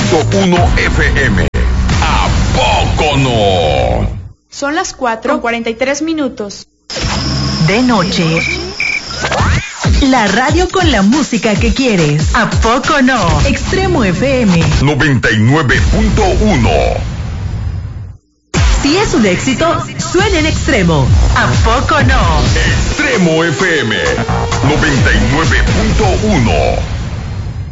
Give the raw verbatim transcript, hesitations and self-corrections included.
punto uno F M. ¿A poco no? Son las cuatro con cuarenta y tres minutos. De noche. La radio con la música que quieres. ¿A poco no? Extremo F M noventa y nueve punto uno. Si es un éxito, suena en Extremo. ¿A poco no? Extremo F M noventa y nueve punto uno.